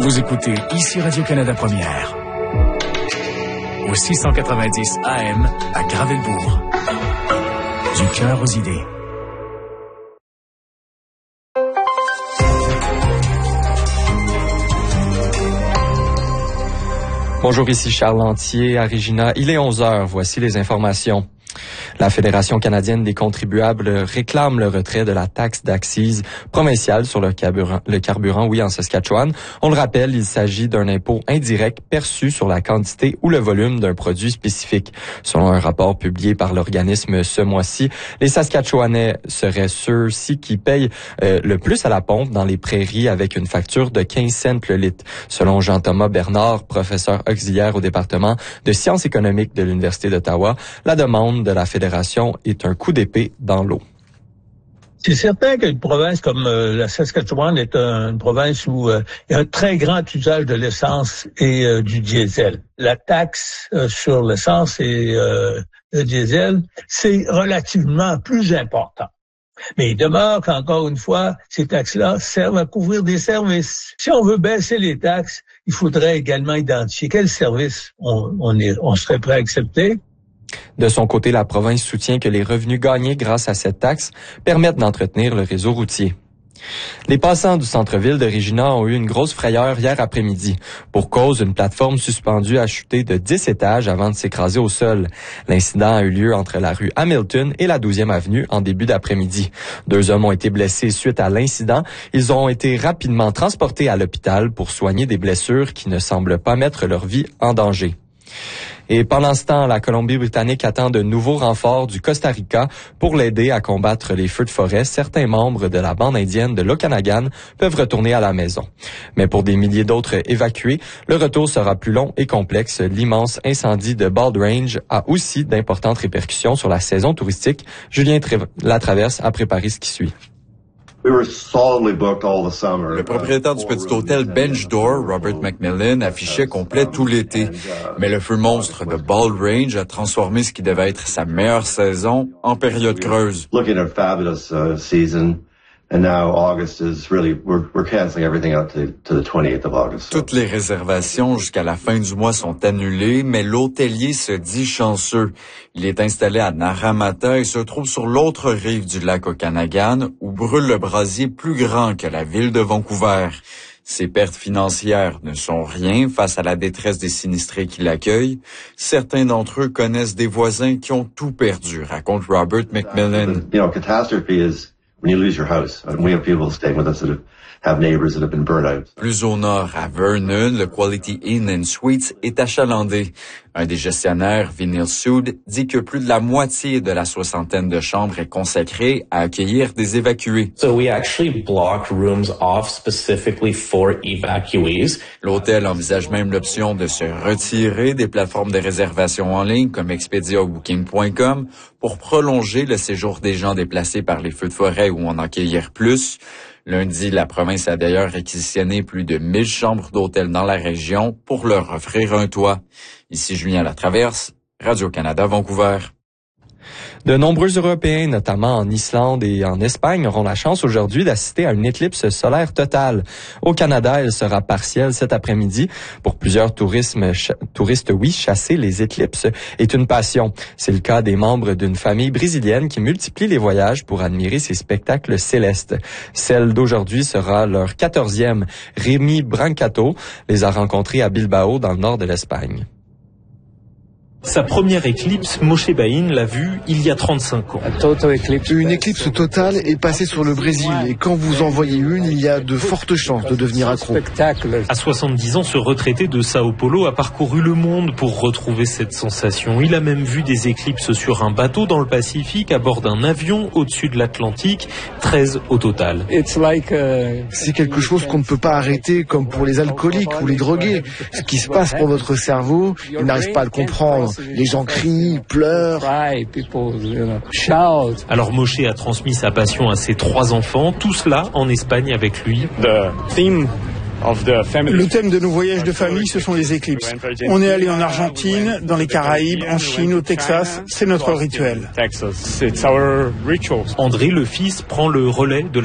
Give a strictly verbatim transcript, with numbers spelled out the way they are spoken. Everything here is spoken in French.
Vous écoutez ici Radio-Canada Première. Au six cent quatre-vingt-dix A M à Gravelbourg. Du cœur aux idées. Bonjour, ici Charles Lantier à Regina. Il est onze heures. Voici les informations. La Fédération canadienne des contribuables réclame le retrait de la taxe d'accise provinciale sur le carburant, le carburant, oui, en Saskatchewan. On le rappelle, il s'agit d'un impôt indirect perçu sur la quantité ou le volume d'un produit spécifique. Selon un rapport publié par l'organisme ce mois-ci, les Saskatchewanais seraient ceux-ci qui payent euh, le plus à la pompe dans les prairies avec une facture de quinze cents le litre. Selon Jean-Thomas Bernard, professeur auxiliaire au département de sciences économiques de l'Université d'Ottawa, la demande de la Fédération est un coup d'épée dans l'eau. C'est certain qu'une province comme euh, la Saskatchewan est un, une province où euh, il y a un très grand usage de l'essence et euh, du diesel. La taxe euh, sur l'essence et euh, le diesel, c'est relativement plus important. Mais il demeure qu'encore une fois, ces taxes-là servent à couvrir des services. Si on veut baisser les taxes, il faudrait également identifier quels services on, on, est, on serait prêt à accepter. De son côté, la province soutient que les revenus gagnés grâce à cette taxe permettent d'entretenir le réseau routier. Les passants du centre-ville de Regina ont eu une grosse frayeur hier après-midi. Pour cause, une plateforme suspendue a chuté de dix étages avant de s'écraser au sol. L'incident a eu lieu entre la rue Hamilton et la douzième avenue en début d'après-midi. Deux hommes ont été blessés suite à l'incident. Ils ont été rapidement transportés à l'hôpital pour soigner des blessures qui ne semblent pas mettre leur vie en danger. Et pendant ce temps, la Colombie-Britannique attend de nouveaux renforts du Costa Rica pour l'aider à combattre les feux de forêt. Certains membres de la bande indienne de l'Okanagan peuvent retourner à la maison. Mais pour des milliers d'autres évacués, le retour sera plus long et complexe. L'immense incendie de Bald Range a aussi d'importantes répercussions sur la saison touristique. Julien Latraverse a préparé ce qui suit. Le propriétaire du petit hôtel Bench Door, Robert McMillan, affichait complet tout l'été. Mais le feu monstre de Bald Range a transformé ce qui devait être sa meilleure saison en période creuse. Toutes les réservations jusqu'à la fin du mois sont annulées, mais l'hôtelier se dit chanceux. Il est installé à Naramata et se trouve sur l'autre rive du lac Okanagan, où brûle le brasier plus grand que la ville de Vancouver. Ces pertes financières ne sont rien face à la détresse des sinistrés qui l'accueillent. Certains d'entre eux connaissent des voisins qui ont tout perdu, raconte Robert McMillan. You know, catastrophe is when you lose your house. And we have people staying with us that have, have neighbors that have been burnt out. Plus au nord, à Vernon, le Quality Inn and Suites est achalandé. Un des gestionnaires, Vinyl Sood, dit que plus de la moitié de la soixantaine de chambres est consacrée à accueillir des évacués. So we actually block rooms off specifically for evacuees. L'hôtel envisage même l'option de se retirer des plateformes de réservation en ligne comme Expedia ou Booking point com pour prolonger le séjour des gens déplacés par les feux de forêt ou en accueillir plus. Lundi, la province a d'ailleurs réquisitionné plus de mille chambres d'hôtel dans la région pour leur offrir un toit. Ici Julien Latraverse, Radio-Canada, Vancouver. De nombreux Européens, notamment en Islande et en Espagne, auront la chance aujourd'hui d'assister à une éclipse solaire totale. Au Canada, elle sera partielle cet après-midi. Pour plusieurs tourismes, ch- touristes, oui, chasser les éclipses est une passion. C'est le cas des membres d'une famille brésilienne qui multiplie les voyages pour admirer ces spectacles célestes. Celle d'aujourd'hui sera leur quatorzième. Rémi Brancato les a rencontrés à Bilbao, dans le nord de l'Espagne. Sa première éclipse, Moshe Bain l'a vue il y a trente-cinq ans. Une éclipse totale est passée sur le Brésil et quand vous en voyez une, il y a de fortes chances de devenir accro. À soixante-dix ans, ce retraité de Sao Paulo a parcouru le monde pour retrouver cette sensation. Il a même vu des éclipses sur un bateau dans le Pacifique, à bord d'un avion au-dessus de l'Atlantique, treize au total. C'est quelque chose qu'on ne peut pas arrêter comme pour les alcooliques ou les drogués. Ce qui se passe pour votre cerveau, il n'arrive pas à le comprendre. Les gens crient, pleurent. Alors Moshe a transmis sa passion à ses trois enfants, tous là en Espagne avec lui. Le thème de nos voyages de famille, ce sont les éclipses. On est allé en Argentine, dans les Caraïbes, en Chine, au Texas. C'est notre rituel. André, le fils, prend le relais de